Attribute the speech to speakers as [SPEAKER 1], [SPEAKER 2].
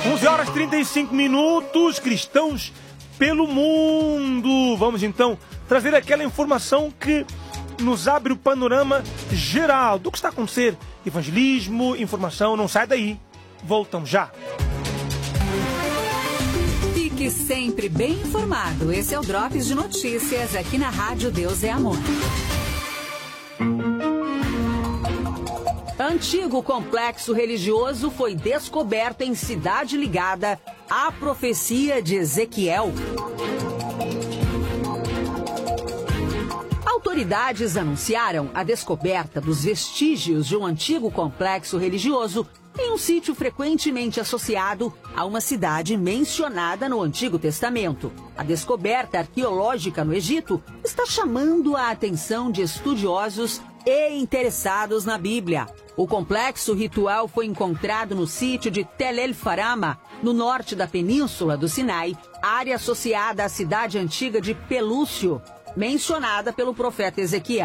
[SPEAKER 1] 11h35, cristãos pelo mundo. Vamos então trazer aquela informação que nos abre o panorama geral do que está acontecendo. Evangelismo, informação, não sai daí. Voltamos já.
[SPEAKER 2] Fique sempre bem informado. Esse é o Drops de Notícias aqui na Rádio Deus é Amor. Antigo complexo religioso foi descoberto em cidade ligada à profecia de Ezequiel. Autoridades anunciaram a descoberta dos vestígios de um antigo complexo religioso em um sítio frequentemente associado a uma cidade mencionada no Antigo Testamento. A descoberta arqueológica no Egito está chamando a atenção de estudiosos e interessados na Bíblia. O complexo ritual foi encontrado no sítio de Tel El Farama, no norte da península do Sinai, área associada à cidade antiga de Pelúcio, mencionada pelo profeta Ezequiel.